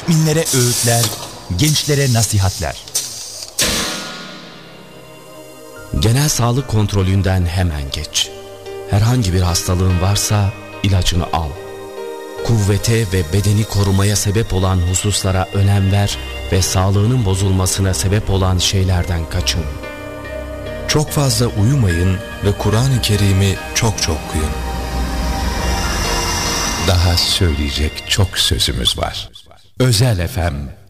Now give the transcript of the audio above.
müminlere öğütler, gençlere nasihatler. Genel sağlık kontrolünden hemen geç. Herhangi bir hastalığın varsa ilacını al. Kuvvete ve bedeni korumaya sebep olan hususlara önem ver ve sağlığının bozulmasına sebep olan şeylerden kaçın. Çok fazla uyumayın ve Kur'an-ı Kerim'i çok okuyun. Daha söyleyecek çok sözümüz var. Özel FM